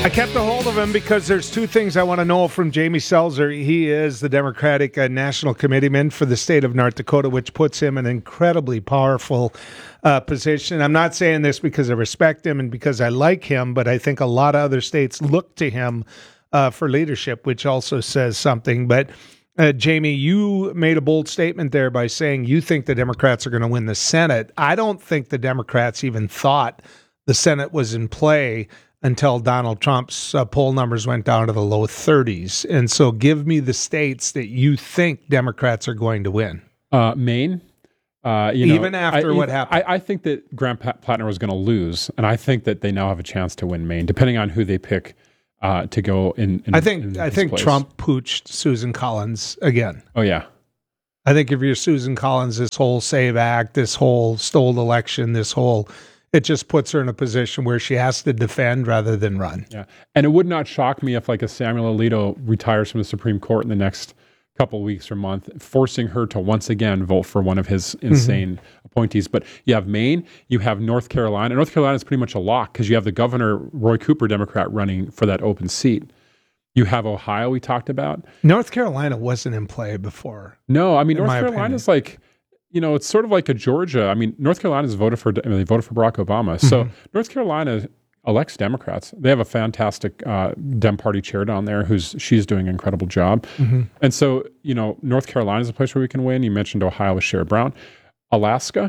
I kept a hold of him because there's two things I want to know from Jamie Selzer. He is the Democratic National Committeeman for the state of North Dakota, which puts him in an incredibly powerful position. I'm not saying this because I respect him and because I like him, but I think a lot of other states look to him for leadership, which also says something. But Jamie, you made a bold statement there by saying you think the Democrats are going to win the Senate. I don't think the Democrats even thought the Senate was in play until Donald Trump's poll numbers went down to the low 30s. And so give me the states that you think Democrats are going to win. Maine. Even after what happened. I think that Graham Plattner was going to lose, and I think that they now have a chance to win Maine, depending on who they pick to go in I think Trump pooched Susan Collins again. Oh, yeah. I think if you're Susan Collins, this whole SAVE Act, this whole stole election, it just puts her in a position where she has to defend rather than run. Yeah. And it would not shock me if like a Samuel Alito retires from the Supreme Court in the next couple of weeks or month, forcing her to once again vote for one of his insane appointees. But you have Maine, you have North Carolina. North Carolina is pretty much a lock because you have the governor, Roy Cooper, Democrat, running for that open seat. You have Ohio, we talked about. North Carolina wasn't in play before. No, I mean, North Carolina is like, it's sort of like a Georgia. I mean, North Carolina's voted for Barack Obama. So North Carolina elects Democrats. They have a fantastic Dem Party chair down there she's doing an incredible job. And so, North Carolina is a place where we can win. You mentioned Ohio with Sherrod Brown. Alaska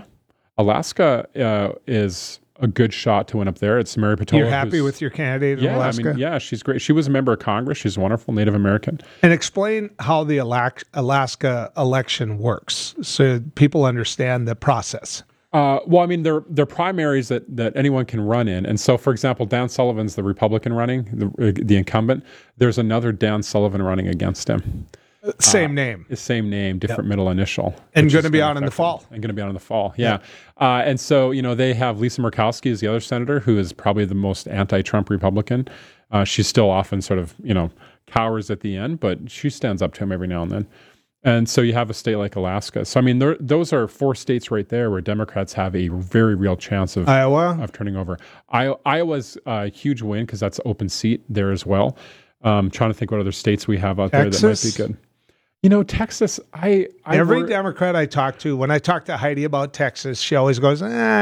is a good shot to win up there. It's Mary Patola. You're happy with your candidate in Alaska? I mean, she's great. She was a member of Congress. She's wonderful, Native American. And explain how the Alaska election works so people understand the process. Well, I mean, they're primaries that anyone can run in. And so, for example, Dan Sullivan's the Republican running, the incumbent. There's another Dan Sullivan running against him. Same name, different middle initial. And going to be out in the fall. Yeah. And so, they have Lisa Murkowski as the other senator, who is probably the most anti-Trump Republican. She's still often sort of, cowers at the end, but she stands up to him every now and then. And so you have a state like Alaska. So, I mean, those are 4 states right there where Democrats have a very real chance of turning over. Iowa's a huge win because that's an open seat there as well. Trying to think what other states we have out there that might be good. Texas, every Democrat I talk to, when I talk to Heidi about Texas, she always goes,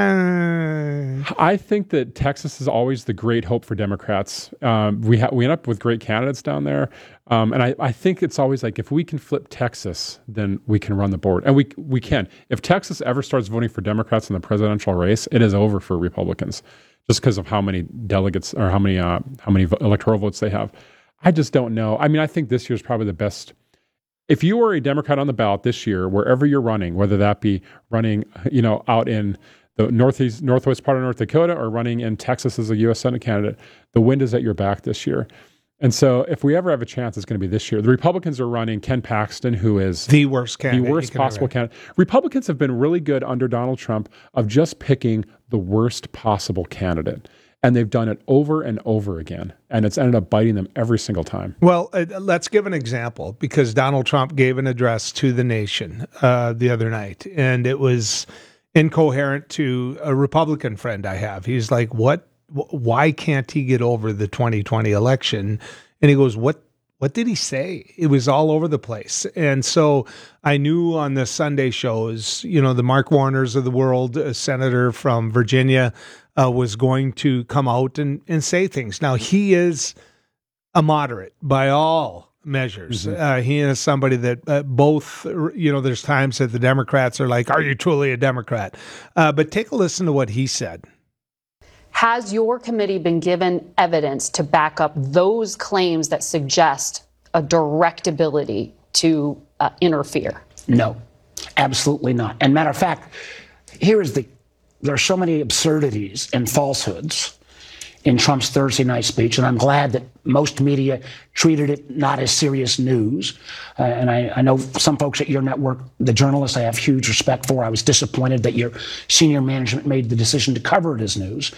I think that Texas is always the great hope for Democrats. We end up with great candidates down there. And I think it's always like, if we can flip Texas, then we can run the board. And we can. If Texas ever starts voting for Democrats in the presidential race, it is over for Republicans just because of how many delegates or how many electoral votes they have. I just don't know. I mean, I think this year is probably the best. If you were a Democrat on the ballot this year, wherever you're running, whether that be running, out in the northwest part of North Dakota or running in Texas as a U.S. Senate candidate, the wind is at your back this year. And so if we ever have a chance, it's going to be this year. The Republicans are running Ken Paxton, who is the worst candidate. The worst possible candidate. Republicans have been really good under Donald Trump of just picking the worst possible candidate. And they've done it over and over again. And it's ended up biting them every single time. Well, let's give an example, because Donald Trump gave an address to the nation the other night, and it was incoherent to a Republican friend I have. He's like, why can't he get over the 2020 election? And he goes, what did he say? It was all over the place. And so I knew on the Sunday shows, the Mark Warners of the world, a senator from Virginia, was going to come out and say things. Now, he is a moderate by all measures. He is somebody that both, there's times that the Democrats are like, are you truly a Democrat? But take a listen to what he said. Has your committee been given evidence to back up those claims that suggest a direct ability to interfere? No, absolutely not. And matter of fact, there are so many absurdities and falsehoods in Trump's Thursday night speech, and I'm glad that most media treated it not as serious news. And I know some folks at your network, the journalists I have huge respect for. I was disappointed that your senior management made the decision to cover it as news.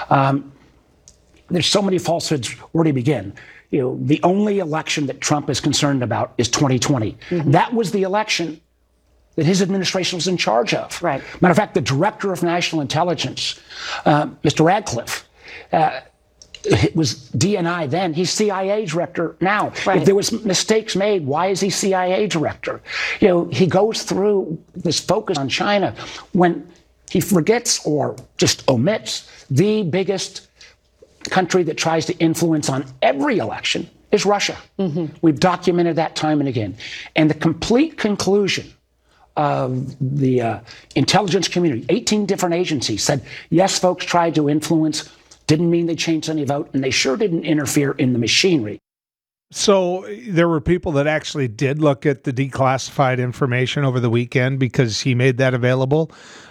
There's so many falsehoods. Where do you begin? The only election that Trump is concerned about is 2020. That was the election that his administration was in charge of. Right. Matter of fact, the director of national intelligence, Mr. Radcliffe, it was DNI then. He's CIA director now. Right. If there was mistakes made, why is he CIA director? You know, he goes through this focus on China when he forgets or just omits the biggest country that tries to influence on every election is Russia. We've documented that time and again. And the complete conclusion of the intelligence community, 18 different agencies said, yes, folks tried to influence, didn't mean they changed any vote, and they sure didn't interfere in the machinery. So there were people that actually did look at the declassified information over the weekend because he made that available.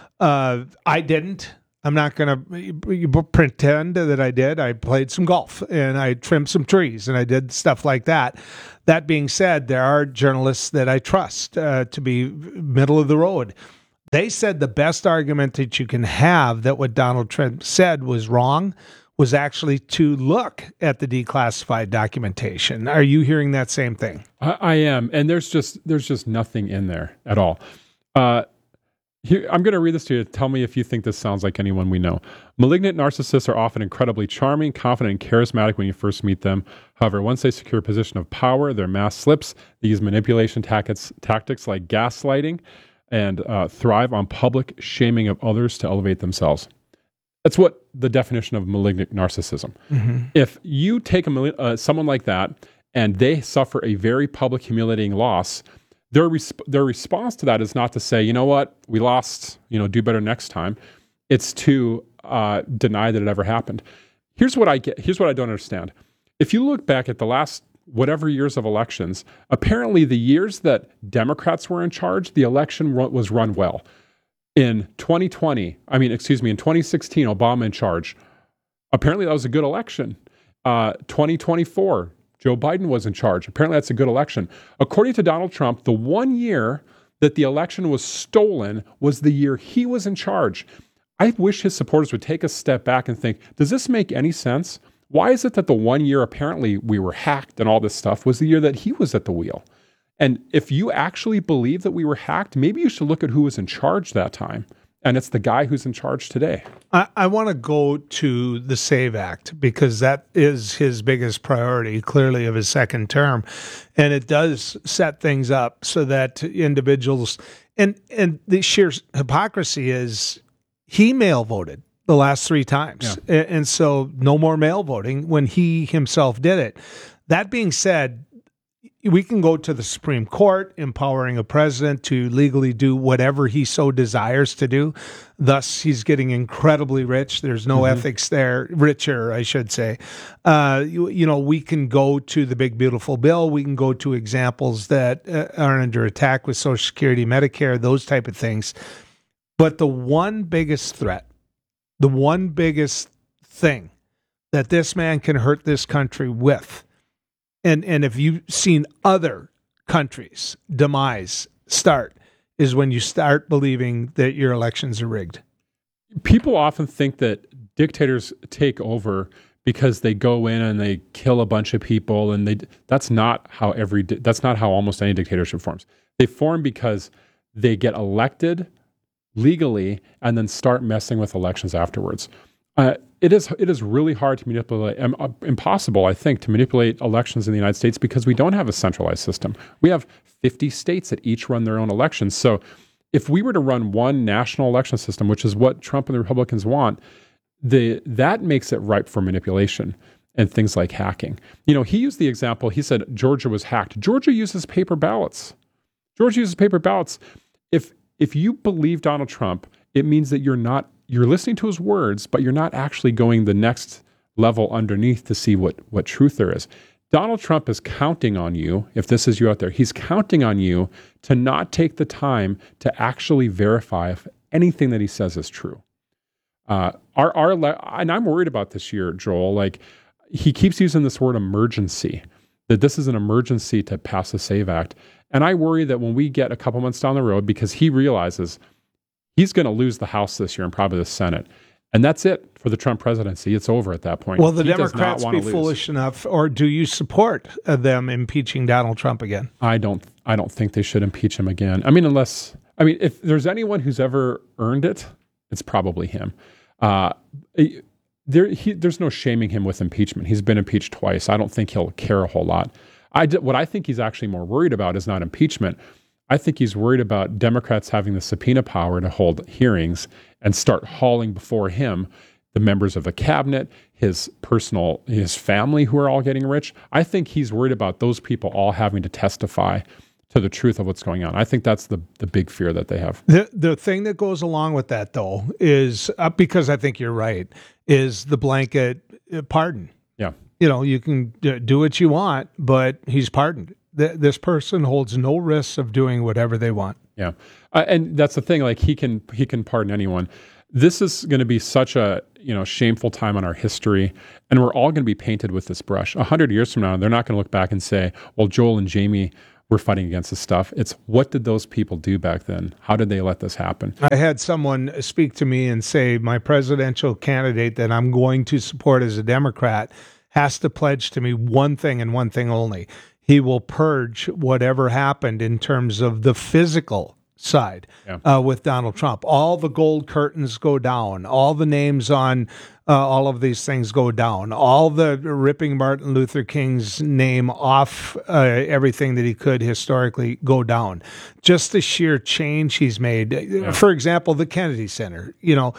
I didn't. I'm not going to pretend that I did. I played some golf and I trimmed some trees and I did stuff like that. That being said, there are journalists that I trust to be middle of the road. They said the best argument that you can have that what Donald Trump said was wrong was actually to look at the declassified documentation. Are you hearing that same thing? I am, and there's just nothing in there at all. Here, I'm going to read this to you. Tell me if you think this sounds like anyone we know. Malignant narcissists are often incredibly charming, confident, and charismatic when you first meet them. However, once they secure a position of power, their mask slips. They use manipulation tactics like gaslighting and thrive on public shaming of others to elevate themselves. That's what the definition of malignant narcissism. Mm-hmm. If you take someone like that and they suffer a very public humiliating loss, their response to that is not to say, you know what, we lost, do better next time. It's to deny that it ever happened. Here's what I don't understand. If you look back at the last whatever years of elections, apparently the years that Democrats were in charge, the election was run well. In 2016, Obama in charge. Apparently that was a good election. 2024, Joe Biden was in charge. Apparently that's a good election. According to Donald Trump, the one year that the election was stolen was the year he was in charge. I wish his supporters would take a step back and think, does this make any sense? Why is it that the one year apparently we were hacked and all this stuff was the year that he was at the wheel? And if you actually believe that we were hacked, maybe you should look at who was in charge that time. And it's the guy who's in charge today. I want to go to the SAVE Act because that is his biggest priority, clearly, of his second term. And it does set things up so that individuals, and the sheer hypocrisy is he mail voted the last 3 times. Yeah. And so no more mail voting when he himself did it. That being said, we can go to the Supreme Court, empowering a president to legally do whatever he so desires to do. Thus, he's getting incredibly rich. There's no ethics there, richer, I should say. We can go to the big, beautiful bill. We can go to examples that are under attack with Social Security, Medicare, those type of things. But the one biggest threat, the one biggest thing that this man can hurt this country with, and if you've seen other countries' demise start, is when you start believing that your elections are rigged. People often think that dictators take over because they go in and they kill a bunch of people, and that's not how almost any dictatorship forms. They form because they get elected legally and then start messing with elections afterwards. It is really hard to manipulate, impossible, I think, to manipulate elections in the United States because we don't have a centralized system. We have 50 states that each run their own elections. So if we were to run one national election system, which is what Trump and the Republicans want, that makes it ripe for manipulation and things like hacking. He used the example, he said Georgia was hacked. Georgia uses paper ballots. If you believe Donald Trump, it means that you're listening to his words, but you're not actually going the next level underneath to see what truth there is. Donald Trump is counting on you, if this is you out there, he's counting on you to not take the time to actually verify if anything that he says is true. And I'm worried about this year, Joel. Like, he keeps using this word emergency, that this is an emergency to pass the SAVE Act. And I worry that when we get a couple months down the road, because he realizes he's going to lose the House this year and probably the Senate. And that's it for the Trump presidency. It's over at that point. Will the Democrats be foolish enough, or do you support them impeaching Donald Trump again? I don't think they should impeach him again. If there's anyone who's ever earned it, it's probably him. there's no shaming him with impeachment. He's been impeached twice. I don't think he'll care a whole lot. What I think he's actually more worried about is not impeachment. I think he's worried about Democrats having the subpoena power to hold hearings and start hauling before him the members of the cabinet, his family who are all getting rich. I think he's worried about those people all having to testify to the truth of what's going on. I think that's the big fear that they have. The thing that goes along with that, though, is because I think you're right, is the blanket pardon. Yeah. You can do what you want, but he's pardoned. This person holds no risks of doing whatever they want. Yeah. And that's the thing, like he can pardon anyone. This is going to be such a shameful time in our history, and we're all going to be painted with this brush. 100 years from now, they're not going to look back and say, well, Joel and Jamie were fighting against this stuff. It's what did those people do back then? How did they let this happen? I had someone speak to me and say, my presidential candidate that I'm going to support as a Democrat has to pledge to me one thing and one thing only. He will purge whatever happened in terms of the physical side with Donald Trump. All the gold curtains go down. All the names on all of these things go down. All the ripping Martin Luther King's name off everything that he could historically go down. Just the sheer change he's made. Yeah. For example, the Kennedy Center.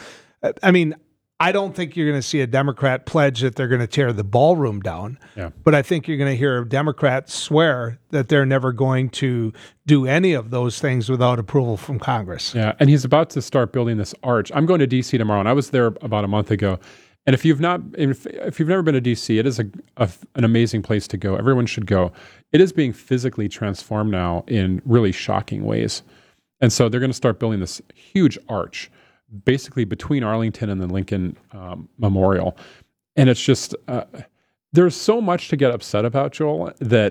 I don't think you're going to see a Democrat pledge that they're going to tear the ballroom down, but I think you're going to hear Democrats swear that they're never going to do any of those things without approval from Congress. Yeah, and he's about to start building this arch. I'm going to D.C. tomorrow, and I was there about a month ago. And if you've never been to D.C., it is an amazing place to go. Everyone should go. It is being physically transformed now in really shocking ways. And so they're going to start building this huge arch basically between Arlington and the Lincoln Memorial. And it's just, there's so much to get upset about, Joel,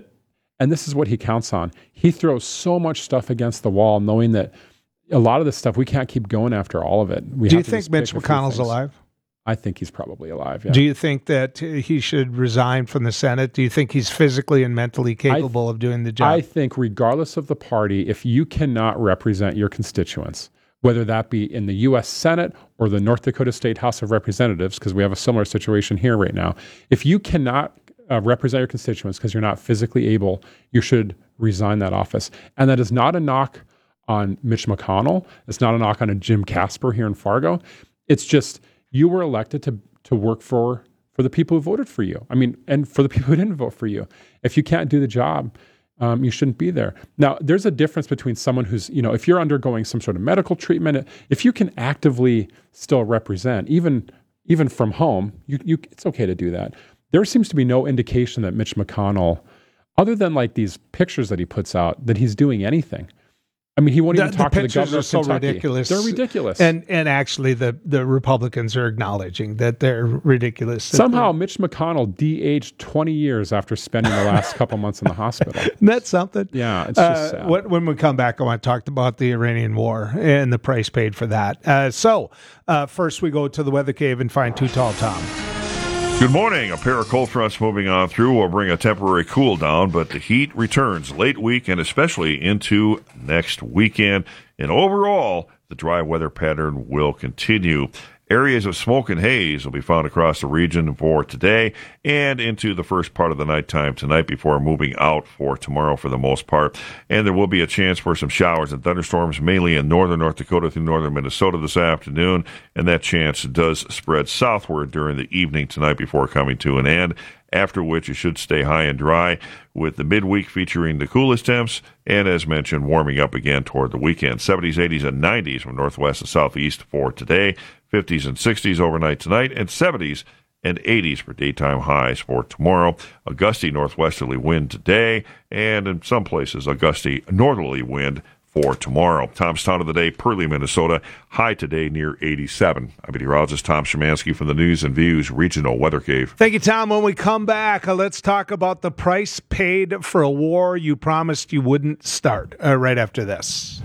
and this is what he counts on. He throws so much stuff against the wall, knowing that a lot of this stuff, we can't keep going after all of it. Do you think Mitch McConnell's alive? I think he's probably alive, yeah. Do you think that he should resign from the Senate? Do you think he's physically and mentally capable of doing the job? I think regardless of the party, if you cannot represent your constituents, whether that be in the U.S. Senate or the North Dakota State House of Representatives, because we have a similar situation here right now. If you cannot represent your constituents because you're not physically able, you should resign that office. And that is not a knock on Mitch McConnell. It's not a knock on a Jim Casper here in Fargo. It's just you were elected to work for the people who voted for you. And for the people who didn't vote for you. If you can't do the job, you shouldn't be there. Now, there's a difference between someone who's, if you're undergoing some sort of medical treatment, if you can actively still represent, even from home, it's okay to do that. There seems to be no indication that Mitch McConnell, other than like these pictures that he puts out, that he's doing anything. He won't even talk to the governor of Kentucky. Ridiculous. They're ridiculous. And actually, the Republicans are acknowledging that they're ridiculous. Somehow, Mitch McConnell de-aged 20 years after spending the last couple months in the hospital. Isn't that something? Yeah, it's just sad. When we come back, I want to talk about the Iranian war and the price paid for that. So first we go to the weather cave and find Too Tall Tom. Good morning. A pair of cold fronts moving on through will bring a temporary cool down, but the heat returns late week and especially into next weekend. And overall, the dry weather pattern will continue. Areas of smoke and haze will be found across the region for today and into the first part of the nighttime tonight before moving out for tomorrow for the most part. And there will be a chance for some showers and thunderstorms, mainly in northern North Dakota through northern Minnesota this afternoon. And that chance does spread southward during the evening tonight before coming to an end, after which it should stay high and dry, with the midweek featuring the coolest temps, and as mentioned, warming up again toward the weekend. 70s, 80s, and 90s from northwest and southeast for today, 50s and 60s overnight tonight, and 70s and 80s for daytime highs for tomorrow. A gusty northwesterly wind today, and in some places, a gusty northerly wind for tomorrow. Tom's Town of the Day, Purley, Minnesota. High today near 87. I'm meteorologist Tom Szymanski from the News and Views Regional Weather Cave. Thank you, Tom. When we come back, let's talk about the price paid for a war you promised you wouldn't start right after this.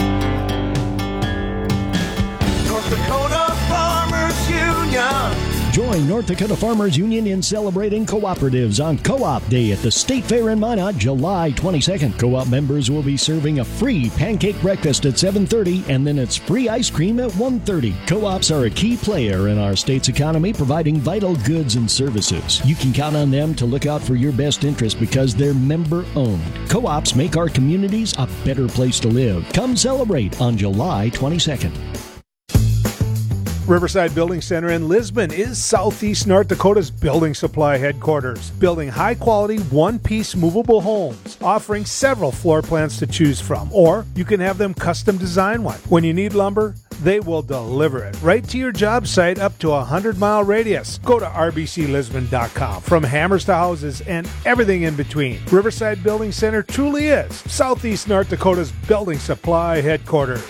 North Dakota Farmers Union. Join North Dakota Farmers Union in celebrating cooperatives on Co-op Day at the State Fair in Minot, July 22nd. Co-op members will be serving a free pancake breakfast at 7:30, and then it's free ice cream at 1:30. Co-ops are a key player in our state's economy, providing vital goods and services. You can count on them to look out for your best interest because they're member-owned. Co-ops make our communities a better place to live. Come celebrate on July 22nd. Riverside Building Center in Lisbon is Southeast North Dakota's building supply headquarters, building high-quality, one-piece movable homes, offering several floor plans to choose from, or you can have them custom design one. When you need lumber, they will deliver it right to your job site up to a 100-mile radius. Go to rbclisbon.com. From hammers to houses and everything in between, Riverside Building Center truly is Southeast North Dakota's building supply headquarters.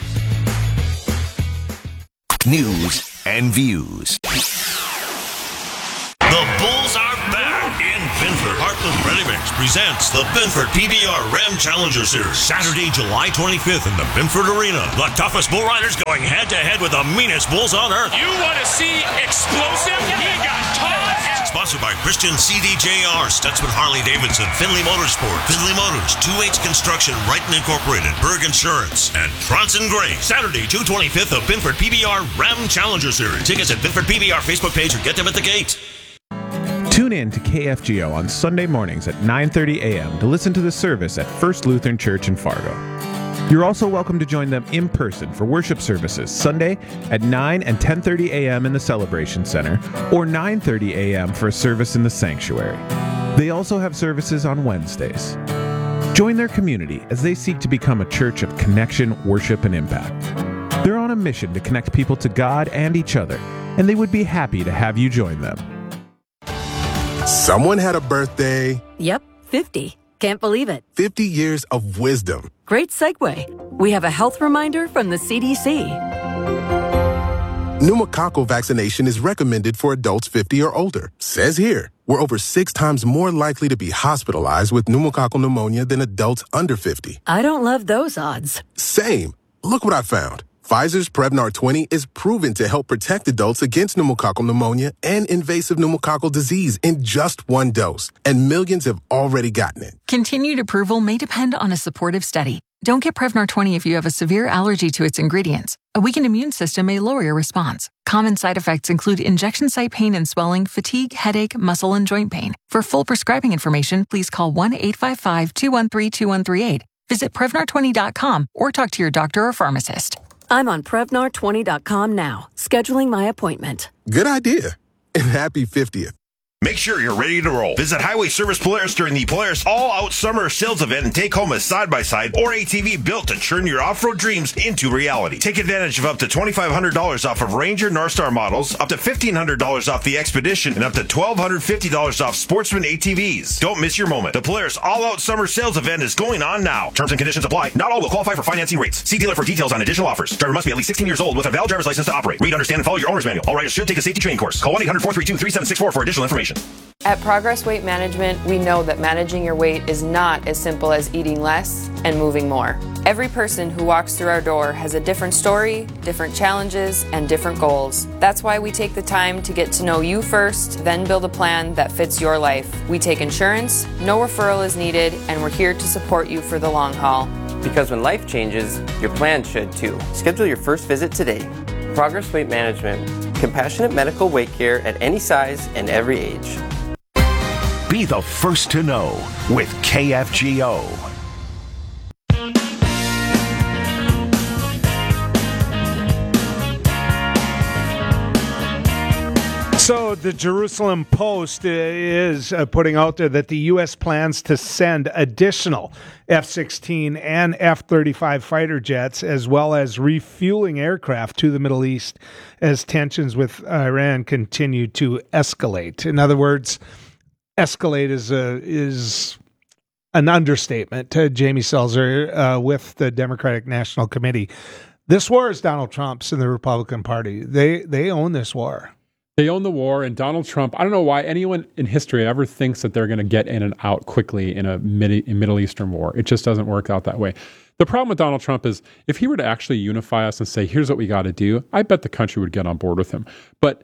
News and views. The Bulls are back in Binford. Heartland Ready Mix presents the Binford PBR Ram Challenger Series. Saturday, July 25th in the Binford Arena. The toughest bull riders going head-to-head with the meanest bulls on earth. You want to see explosive? He got tough. Sponsored by Christian CDJR, Stutzman Harley Davidson, Finley Motorsport, Finley Motors, 2H Construction, Wrighton Incorporated, Berg Insurance, and Bronson Gray. Saturday, June 25th, the Binford PBR Ram Challenger Series. Tickets at Binford PBR Facebook page or get them at the gate. Tune in to KFGO on Sunday mornings at 9:30 a.m. to listen to the service at First Lutheran Church in Fargo. You're also welcome to join them in person for worship services Sunday at 9 and 10:30 a.m. in the Celebration Center or 9:30 a.m. for a service in the sanctuary. They also have services on Wednesdays. Join their community as they seek to become a church of connection, worship, and impact. They're on a mission to connect people to God and each other, and they would be happy to have you join them. Someone had a birthday. Yep, 50. Can't believe it. 50 years of wisdom. Great segue. We have a health reminder from the CDC. Pneumococcal vaccination is recommended for adults 50 or older. Says here, we're over 6 times more likely to be hospitalized with pneumococcal pneumonia than adults under 50. I don't love those odds. Same. Look what I found. Pfizer's Prevnar 20 is proven to help protect adults against pneumococcal pneumonia and invasive pneumococcal disease in just 1 dose, and millions have already gotten it. Continued approval may depend on a supportive study. Don't get Prevnar 20 if you have a severe allergy to its ingredients. A weakened immune system may lower your response. Common side effects include injection site pain and swelling, fatigue, headache, muscle, and joint pain. For full prescribing information, please call 1-855-213-2138. Visit Prevnar20.com or talk to your doctor or pharmacist. I'm on Prevnar20.com now, scheduling my appointment. Good idea. And happy 50th. Make sure you're ready to roll. Visit Highway Service Polaris during the Polaris All-Out Summer Sales Event and take home a side-by-side or ATV built to turn your off-road dreams into reality. Take advantage of up to $2,500 off of Ranger Northstar models, up to $1,500 off the Expedition, and up to $1,250 off Sportsman ATVs. Don't miss your moment. The Polaris All-Out Summer Sales Event is going on now. Terms and conditions apply. Not all will qualify for financing rates. See dealer for details on additional offers. Driver must be at least 16 years old with a valid driver's license to operate. Read, understand, and follow your owner's manual. All riders should take a safety training course. Call 1-800-432-3764 for additional information. At Progress Weight Management, we know that managing your weight is not as simple as eating less and moving more. Every person who walks through our door has a different story, different challenges, and different goals. That's why we take the time to get to know you first, then build a plan that fits your life. We take insurance, no referral is needed, and we're here to support you for the long haul. Because when life changes, your plan should too. Schedule your first visit today. Progress Weight Management. Compassionate medical weight care at any size and every age. Be the first to know with KFGO. So the Jerusalem Post is putting out there that the U.S. plans to send additional F-16 and F-35 fighter jets, as well as refueling aircraft to the Middle East as tensions with Iran continue to escalate. In other words, escalate is an understatement. Jamie Seltzer with the Democratic National Committee. This war is Donald Trump's and the Republican Party. They own this war. They own the war, and Donald Trump, I don't know why anyone in history ever thinks that they're going to get in and out quickly in a Middle Eastern war. It just doesn't work out that way. The problem with Donald Trump is if he were to actually unify us and say, here's what we got to do, I bet the country would get on board with him. But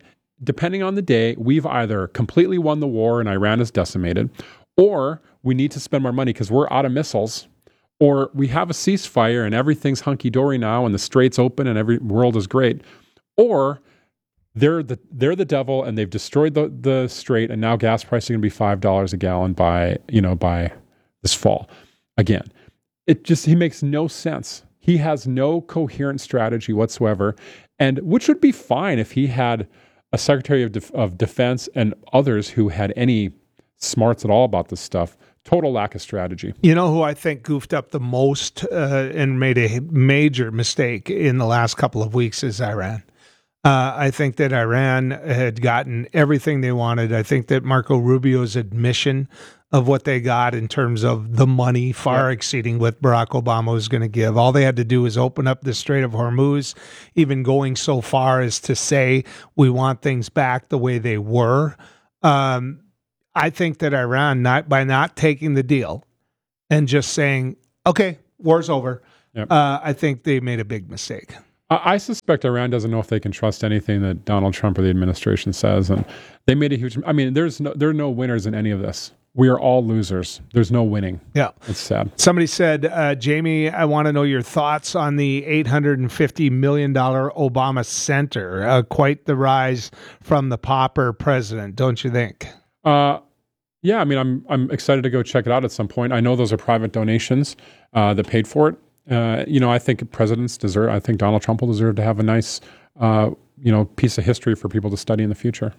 depending on the day, we've either completely won the war and Iran is decimated, or we need to spend more money because we're out of missiles, or we have a ceasefire and everything's hunky-dory now and the strait's open and every world is great, or they're the devil and they've destroyed the strait and now gas prices are going to be $5 a gallon by this fall. Again, he makes no sense. He has no coherent strategy whatsoever, and which would be fine if he had a Secretary of Defense and others who had any smarts at all about this stuff. Total lack of strategy. You know who I think goofed up the most and made a major mistake in the last couple of weeks is Iran. I think that Iran had gotten everything they wanted. I think that Marco Rubio's admission of what they got in terms of the money far exceeding what Barack Obama was going to give. All they had to do was open up the Strait of Hormuz, even going so far as to say, we want things back the way they were. I think that Iran, by not taking the deal and just saying, okay, war's over, I think they made a big mistake. I suspect Iran doesn't know if they can trust anything that Donald Trump or the administration says. And they made a huge, there are no winners in any of this. We are all losers. There's no winning. Yeah. It's sad. Somebody said, Jamie, I want to know your thoughts on the $850 million Obama Center. Quite the rise from the pauper president, don't you think? Yeah, I'm excited to go check it out at some point. I know those are private donations that paid for it. I think presidents deserve, I think Donald Trump will deserve to have a nice, piece of history for people to study in the future.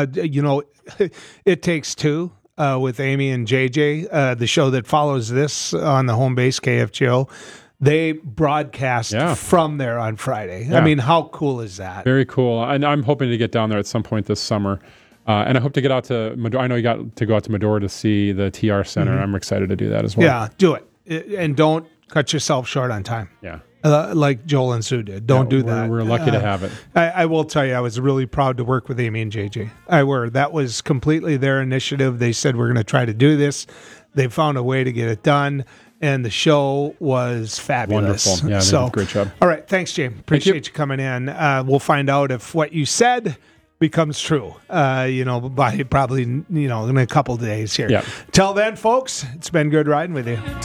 It Takes Two. With Amy and JJ, the show that follows this on the home base, KFGO, they broadcast from there on Friday. Yeah. How cool is that? Very cool. And I'm hoping to get down there at some point this summer. And I hope to get out to Medora. I know you got to go out to Medora to see the TR Center. Mm-hmm. I'm excited to do that as well. Yeah, do it. And don't cut yourself short on time. Yeah. Like Joel and Sue did. Don't do that. We're lucky to have it. I will tell you, I was really proud to work with Amy and JJ. That was completely their initiative. They said, we're going to try to do this. They found a way to get it done. And the show was fabulous. Wonderful. Yeah, they did a great job. All right. Thanks, James. Appreciate you coming in. We'll find out if what you said becomes true, by probably, in a couple of days here. Yeah. Till then, folks, it's been good riding with you.